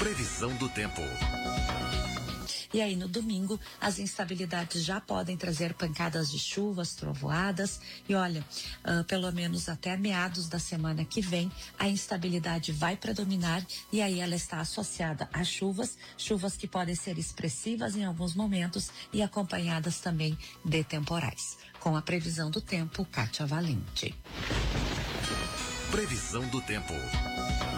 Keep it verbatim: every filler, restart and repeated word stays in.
Previsão do tempo. E aí, no domingo, as instabilidades já podem trazer pancadas de chuvas, trovoadas. E olha, uh, pelo menos até meados da semana que vem, a instabilidade vai predominar e aí ela está associada a chuvas, chuvas que podem ser expressivas em alguns momentos e acompanhadas também de temporais. Com a previsão do tempo, Kátia Valente. Previsão do tempo.